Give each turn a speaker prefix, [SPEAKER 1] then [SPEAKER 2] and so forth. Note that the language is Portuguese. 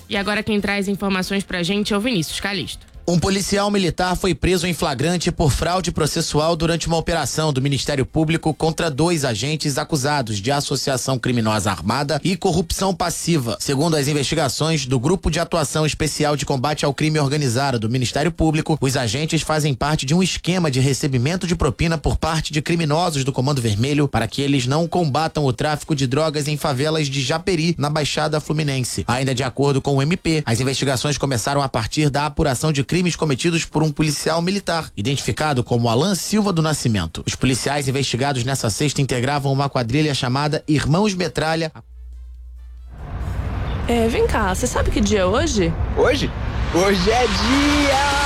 [SPEAKER 1] E agora quem traz informações pra gente é o Vinícius Calixto.
[SPEAKER 2] Um policial militar foi preso em flagrante por fraude processual durante uma operação do Ministério Público contra 2 agentes acusados de associação criminosa armada e corrupção passiva. Segundo as investigações do Grupo de Atuação Especial de Combate ao Crime Organizado do Ministério Público, os agentes fazem parte de um esquema de recebimento de propina por parte de criminosos do Comando Vermelho para que eles não combatam o tráfico de drogas em favelas de Japeri, na Baixada Fluminense. Ainda de acordo com o MP, as investigações começaram a partir da apuração de crimes cometidos por um policial militar, identificado como Alan Silva do Nascimento. Os policiais investigados nessa sexta integravam uma quadrilha chamada Irmãos Metralha.
[SPEAKER 3] Vem cá, você sabe que dia é hoje?
[SPEAKER 4] Hoje? Hoje é dia